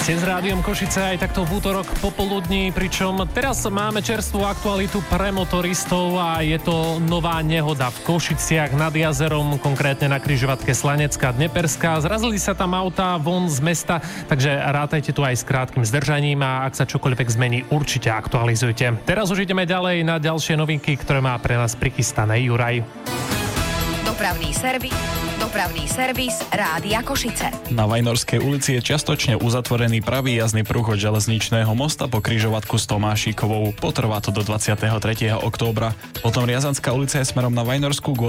Ste s Rádiom Košice aj takto v útorok popoludní, pričom teraz máme čerstvú aktualitu pre motoristov a je to nová nehoda v Košiciach nad jazerom, konkrétne na križovatke Slanecká Dneperská. Zrazili sa tam autá von z mesta, takže rátajte tu aj s krátkym zdržaním a ak sa čokoľvek zmení, určite aktualizujte. Teraz už ideme ďalej na ďalšie novinky, ktoré má pre nás prichystané Juraj. Dopravný servis Rádia Košice. Na Vajnorskej ulici je čiastočne uzatvorený pravý jazdný pruh od železničného mosta po križovatku s Tomášikovou. Potrvá to do 23. októbra. Potom Riazanská ulica je smerom na Vajnorskú